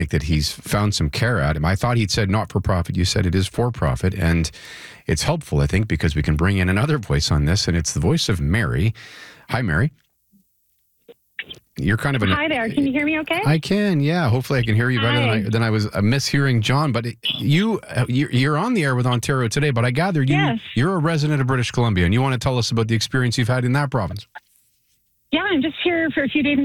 that he's found some care at him. I thought he'd said not for profit. You said it is for profit, and it's helpful, I think, because we can bring in another voice on this, and it's the voice of Mary. Hi, Mary. You're kind of Hi there. Can you hear me okay? I can, yeah. Hopefully I can hear you better than I was mishearing John. But you're on the air with Ontario Today, but I gather you're a resident of British Columbia, and you want to tell us about the experience you've had in that province. Yeah, I'm just here for a few days